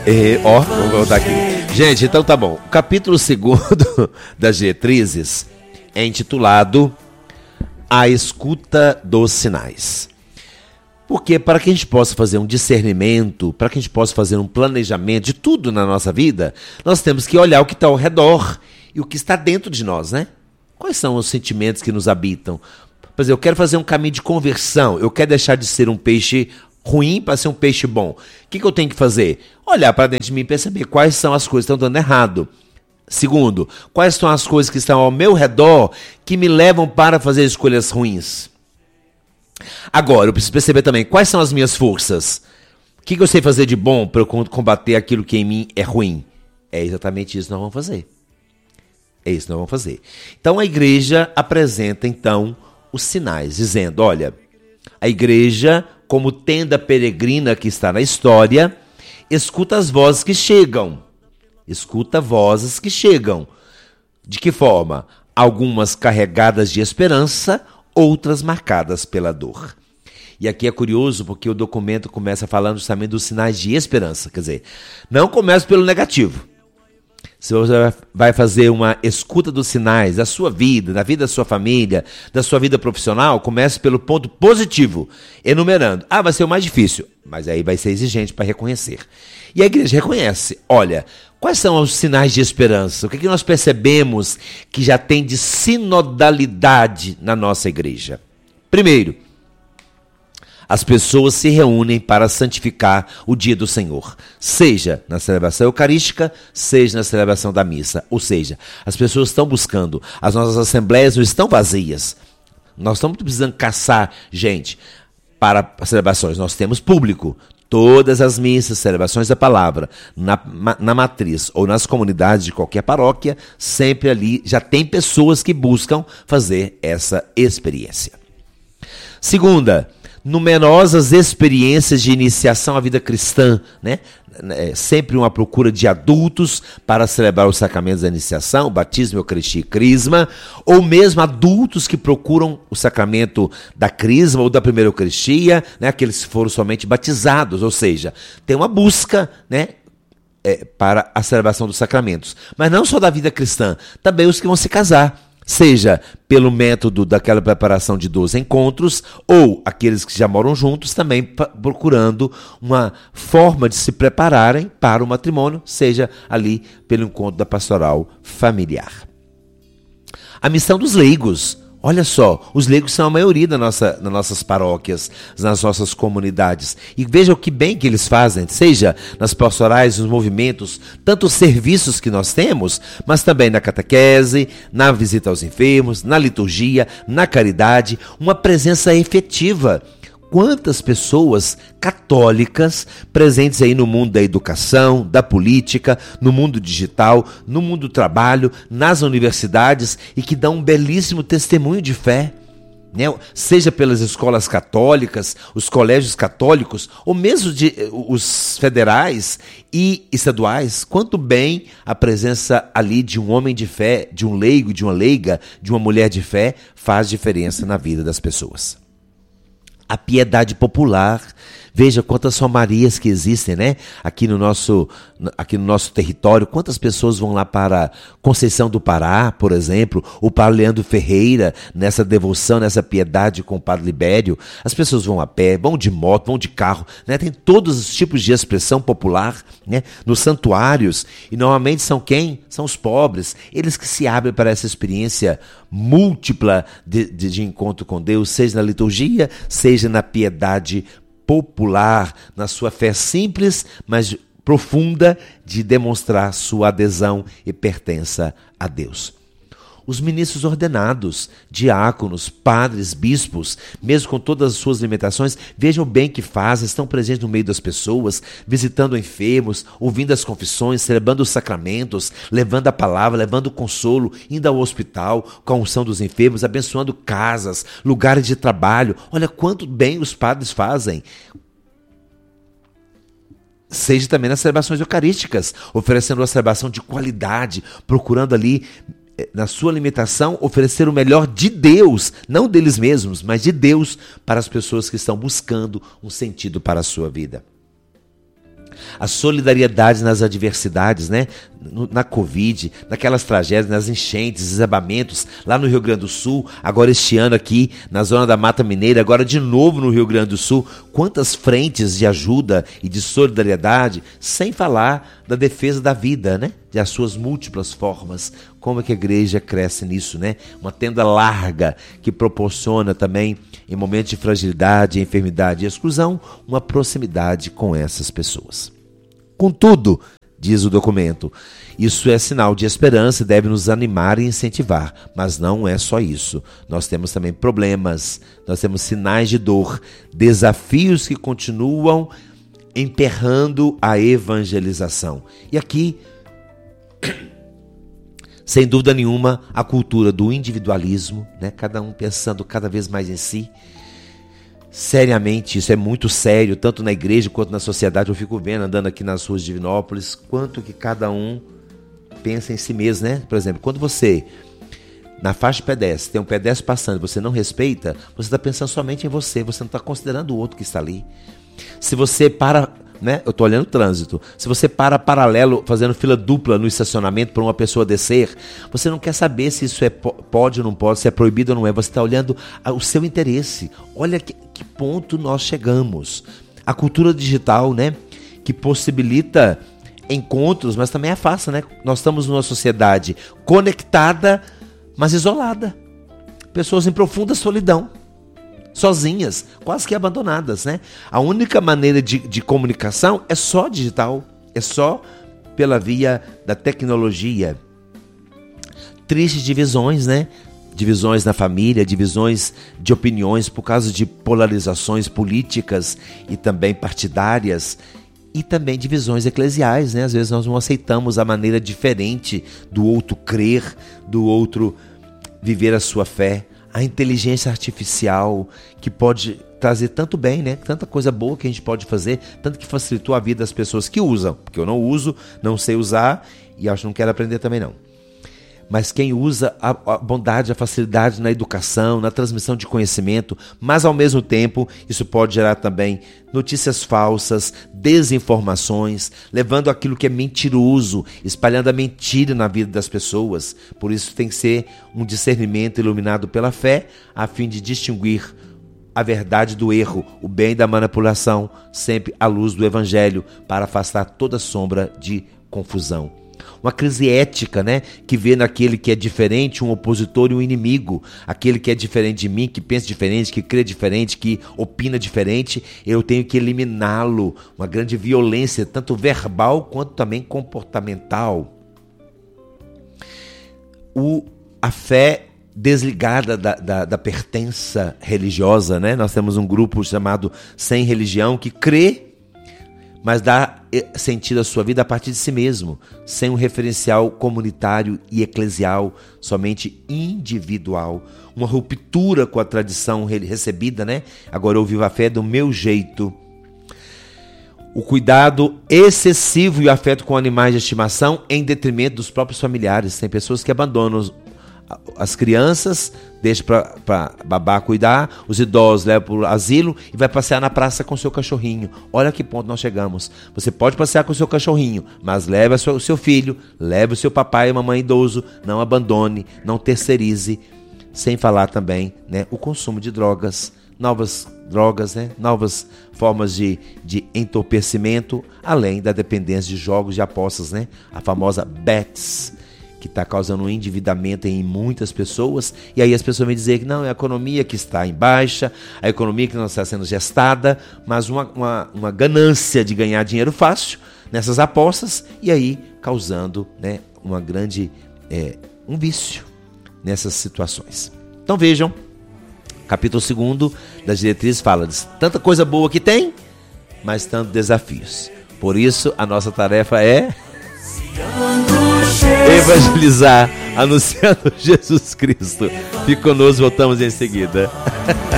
Vamos voltar aqui. Gente, então tá bom. O capítulo 2 das diretrizes é intitulado A Escuta dos Sinais. Porque para que a gente possa fazer um discernimento, para que a gente possa fazer um planejamento de tudo na nossa vida, nós temos que olhar o que está ao redor e o que está dentro de nós, né? Quais são os sentimentos que nos habitam? Por exemplo, eu quero fazer um caminho de conversão, eu quero deixar de ser um peixe ruim para ser um peixe bom. O que eu tenho que fazer? Olhar para dentro de mim e perceber quais são as coisas que estão dando errado. Segundo, quais são as coisas que estão ao meu redor que me levam para fazer escolhas ruins. Agora, eu preciso perceber também quais são as minhas forças. O que eu sei fazer de bom para eu combater aquilo que em mim é ruim. É exatamente isso que nós vamos fazer. É isso que nós vamos fazer. Então a igreja apresenta então os sinais, dizendo, olha, a igreja, como tenda peregrina que está na história, escuta as vozes que chegam. Escuta vozes que chegam. De que forma? Algumas carregadas de esperança, outras marcadas pela dor. E aqui é curioso porque o documento começa falando justamente dos sinais de esperança. Quer dizer, não começa pelo negativo. Se você vai fazer uma escuta dos sinais da sua vida, da vida da sua família, da sua vida profissional, comece pelo ponto positivo, enumerando. Vai ser o mais difícil, mas aí vai ser exigente para reconhecer. E a igreja reconhece, olha, quais são os sinais de esperança? O que nós percebemos que já tem de sinodalidade na nossa igreja? Primeiro, as pessoas se reúnem para santificar o dia do Senhor, seja na celebração eucarística, seja na celebração da missa. Ou seja, as pessoas estão buscando, as nossas assembleias não estão vazias. Nós estamos precisando caçar gente para as celebrações. Nós temos público. Todas as missas, celebrações da palavra, na matriz ou nas comunidades de qualquer paróquia, sempre ali já tem pessoas que buscam fazer essa experiência. Segunda, numerosas experiências de iniciação à vida cristã, né? Sempre uma procura de adultos para celebrar os sacramentos da iniciação, batismo, eucaristia e crisma, ou mesmo adultos que procuram o sacramento da crisma ou da primeira eucaristia, né? Aqueles que foram somente batizados, ou seja, tem uma busca, né? Para a celebração dos sacramentos, mas não só da vida cristã, também os que vão se casar. Seja pelo método daquela preparação de 12 encontros, ou aqueles que já moram juntos também procurando uma forma de se prepararem para o matrimônio, seja ali pelo encontro da pastoral familiar. A missão dos leigos. Olha só, os leigos são a maioria nas nossas paróquias, nas nossas comunidades. E veja o que bem que eles fazem, seja nas pastorais, nos movimentos, tanto os serviços que nós temos, mas também na catequese, na visita aos enfermos, na liturgia, na caridade, uma presença efetiva. Quantas pessoas católicas presentes aí no mundo da educação, da política, no mundo digital, no mundo do trabalho, nas universidades e que dão um belíssimo testemunho de fé, né? Seja pelas escolas católicas, os colégios católicos ou mesmo os federais e estaduais. Quanto bem a presença ali de um homem de fé, de um leigo, de uma leiga, de uma mulher de fé faz diferença na vida das pessoas. A piedade popular, veja quantas romarias que existem, né? Aqui no nosso território, quantas pessoas vão lá para Conceição do Pará, por exemplo, o Padre Leandro Ferreira, nessa devoção, nessa piedade com o Padre Libério. As pessoas vão a pé, vão de moto, vão de carro, né? Tem todos os tipos de expressão popular, né? Nos santuários, e normalmente são quem? São os pobres, eles que se abrem para essa experiência múltipla de encontro com Deus, seja na liturgia, seja na piedade popular, na sua fé simples, mas profunda de demonstrar sua adesão e pertença a Deus. Os ministros ordenados, diáconos, padres, bispos, mesmo com todas as suas limitações, vejam bem que fazem, estão presentes no meio das pessoas, visitando enfermos, ouvindo as confissões, celebrando os sacramentos, levando a palavra, levando o consolo, indo ao hospital com a unção dos enfermos, abençoando casas, lugares de trabalho. Olha quanto bem os padres fazem. Seja também nas celebrações eucarísticas, oferecendo uma celebração de qualidade, procurando ali, na sua limitação, oferecer o melhor de Deus, não deles mesmos, mas de Deus para as pessoas que estão buscando um sentido para a sua vida. a solidariedade nas adversidades, né? Na Covid, naquelas tragédias, nas enchentes, desabamentos, lá no Rio Grande do Sul, agora este ano aqui na zona da Mata Mineira, agora de novo no Rio Grande do Sul, quantas frentes de ajuda e de solidariedade, sem falar da defesa da vida, né? De as suas múltiplas formas. Como é que a igreja cresce nisso, né? Uma tenda larga que proporciona também, em momentos de fragilidade, enfermidade e exclusão, uma proximidade com essas pessoas. Contudo, diz o documento, isso é sinal de esperança e deve nos animar e incentivar, mas não é só isso. Nós temos também problemas, nós temos sinais de dor, desafios que continuam emperrando a evangelização. E aqui, sem dúvida nenhuma, a cultura do individualismo, né? Cada um pensando cada vez mais em si. Seriamente, isso é muito sério, tanto na igreja quanto na sociedade. Eu fico vendo, andando aqui nas ruas de Divinópolis, quanto que cada um pensa em si mesmo, né? Por exemplo, quando você, na faixa de pedestre, tem um pedestre passando e você não respeita, você está pensando somente em você, você não está considerando o outro que está ali. Se você para, né? Eu estou olhando o trânsito. Se você para paralelo, fazendo fila dupla no estacionamento para uma pessoa descer, você não quer saber se isso pode ou não pode, se é proibido ou não é. Você está olhando o seu interesse. Olha que ponto nós chegamos. A cultura digital, né? Que possibilita encontros, mas também afasta, né? Nós estamos numa sociedade conectada, mas isolada. Pessoas em profunda solidão. Sozinhas, quase que abandonadas, né? A única maneira de comunicação é só digital, é só pela via da tecnologia. Tristes divisões, né? Divisões na família, divisões de opiniões por causa de polarizações políticas e também partidárias, e também divisões eclesiais, né? Às vezes nós não aceitamos a maneira diferente do outro crer, do outro viver a sua fé. A inteligência artificial, que pode trazer tanto bem, né? Tanta coisa boa que a gente pode fazer, tanto que facilitou a vida das pessoas que usam, porque eu não uso, não sei usar e acho que não quero aprender também não. Mas quem usa a bondade, a facilidade na educação, na transmissão de conhecimento, mas ao mesmo tempo isso pode gerar também notícias falsas, desinformações, levando aquilo que é mentiroso, espalhando a mentira na vida das pessoas. Por isso tem que ser um discernimento iluminado pela fé, a fim de distinguir a verdade do erro, o bem da manipulação, sempre à luz do Evangelho, para afastar toda sombra de confusão. Uma crise ética, né? Que vê naquele que é diferente um opositor e um inimigo. Aquele que é diferente de mim, que pensa diferente, que crê diferente, que opina diferente, eu tenho que eliminá-lo. Uma grande violência, tanto verbal quanto também comportamental. A fé desligada da pertença religiosa, né? Nós temos um grupo chamado Sem Religião que crê, mas dá sentido à sua vida a partir de si mesmo, sem um referencial comunitário e eclesial, somente individual. Uma ruptura com a tradição recebida, né? Agora eu vivo a fé do meu jeito. O cuidado excessivo e o afeto com animais de estimação em detrimento dos próprios familiares. Tem pessoas que abandonam as crianças, deixa para babá cuidar, os idosos levam para o asilo e vai passear na praça com o seu cachorrinho. Olha que ponto nós chegamos. Você pode passear com o seu cachorrinho, mas leve o seu filho, leve o seu papai e mamãe idoso, não abandone, não terceirize. Sem falar também, né, o consumo de drogas, novas drogas, né, novas formas de entorpecimento, além da dependência de jogos de apostas, né, a famosa bets, que está causando um endividamento em muitas pessoas, e aí as pessoas vêm dizer que não, é a economia que está em baixa, a economia que não está sendo gestada, mas uma ganância de ganhar dinheiro fácil nessas apostas, e aí causando, né, uma grande, um vício nessas situações. Então vejam, capítulo 2 das diretrizes fala de tanta coisa boa que tem, mas tantos desafios. Por isso a nossa tarefa é evangelizar, anunciando Jesus Cristo. Fique conosco, voltamos em seguida.